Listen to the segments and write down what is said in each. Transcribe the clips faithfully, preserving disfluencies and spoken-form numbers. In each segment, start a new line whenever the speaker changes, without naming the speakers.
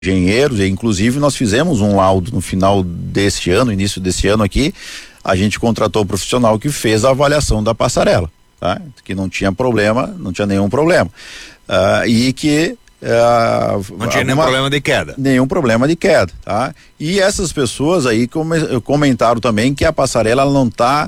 engenheiros, e inclusive nós fizemos um laudo no final deste ano, início desse ano aqui, a gente contratou um profissional que fez a avaliação da passarela, tá? Que não tinha problema, não tinha nenhum problema, uh, e que uh,
não tinha nenhum uma, problema de queda.
Nenhum problema de queda, tá? E essas pessoas aí come, comentaram também que a passarela ela não está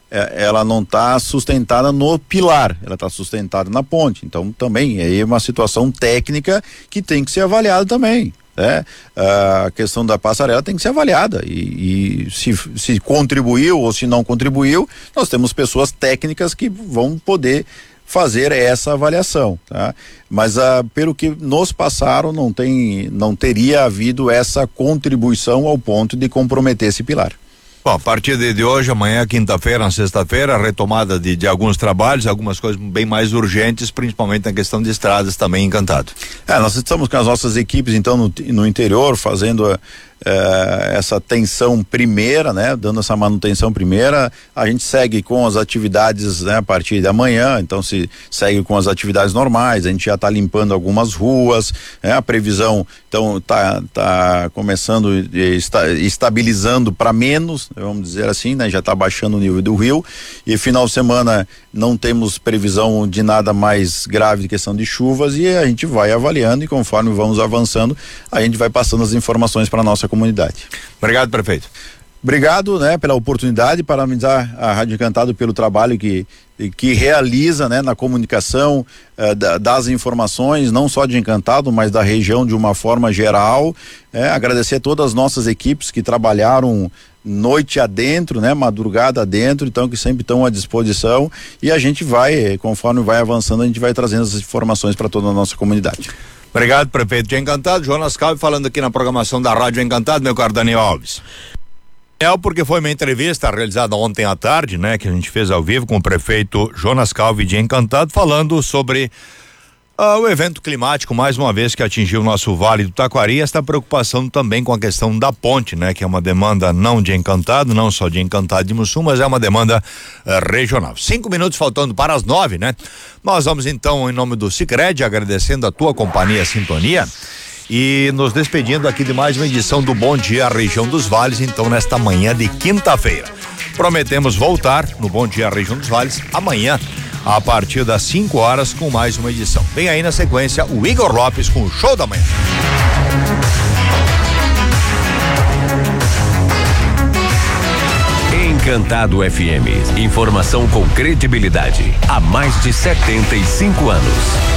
ela não está sustentada no pilar, ela está sustentada na ponte. Então também é uma situação técnica que tem que ser avaliada também. Né? A questão da passarela tem que ser avaliada e, e se, se contribuiu ou se não contribuiu, nós temos pessoas técnicas que vão poder fazer essa avaliação, tá? Mas ah, pelo que nos passaram, não tem, não teria havido essa contribuição ao ponto de comprometer esse pilar.
Bom, a partir de, de hoje, amanhã, quinta-feira, sexta-feira, a retomada de, de alguns trabalhos, algumas coisas bem mais urgentes, principalmente na questão de estradas também, Encantado.
É, nós estamos com as nossas equipes, então, no, no interior, fazendo a, é, essa tensão primeira, né? Dando essa manutenção primeira. A gente segue com as atividades, né? A partir de amanhã, então se segue com as atividades normais, a gente já está limpando algumas ruas, né? A previsão, então, tá, tá começando, está, estabilizando para menos, vamos dizer assim, né? Já está baixando o nível do rio, e final de semana não temos previsão de nada mais grave de questão de chuvas, e a gente vai avaliando, e conforme vamos avançando, a gente vai passando as informações para nossa comunidade.
Obrigado, prefeito.
Obrigado, né, pela oportunidade, parabenizar a Rádio Encantado pelo trabalho que que realiza, né, na comunicação eh, da, das informações, não só de Encantado, mas da região de uma forma geral. É, agradecer a todas as nossas equipes que trabalharam noite adentro, né, madrugada adentro, então que sempre estão à disposição, e a gente vai, conforme vai avançando, a gente vai trazendo essas informações para toda a nossa comunidade.
Obrigado, prefeito de Encantado. Jonas Calvi falando aqui na programação da Rádio Encantado, meu caro Daniel Alves. É porque foi uma entrevista realizada ontem à tarde, né, que a gente fez ao vivo com o prefeito Jonas Calvi de Encantado, falando sobre uh, o evento climático, mais uma vez, que atingiu o nosso Vale do Taquari, esta preocupação também com a questão da ponte, né, que é uma demanda não de Encantado, não só de Encantado de Mussum, mas é uma demanda uh, regional. Cinco minutos faltando para as nove, né? Nós vamos então, em nome do Sicredi, agradecendo a tua companhia, a sintonia, e nos despedindo aqui de mais uma edição do Bom Dia Região dos Vales, então nesta manhã de quinta-feira. Prometemos voltar no Bom Dia Região dos Vales amanhã, a partir das cinco horas, com mais uma edição. Vem aí na sequência o Igor Lopes com o Show da Manhã.
Encantado F M. Informação com credibilidade há mais de setenta e cinco anos.